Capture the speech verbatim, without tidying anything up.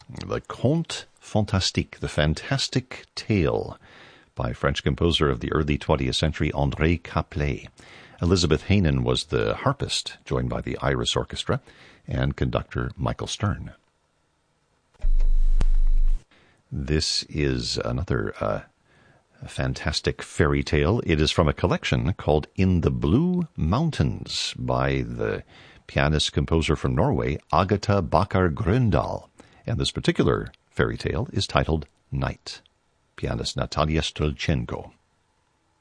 The Conte Fantastique, the Fantastic Tale, by French composer of the early twentieth century, André Caplet. Elizabeth Heynen was the harpist, joined by the Iris Orchestra, and conductor Michael Stern. This is another uh, fantastic fairy tale. It is from a collection called In the Blue Mountains by the pianist-composer from Norway, Agatha Bakkar Grøndal. And this particular fairy tale is titled Night. Pianist Natalia Strelchenko.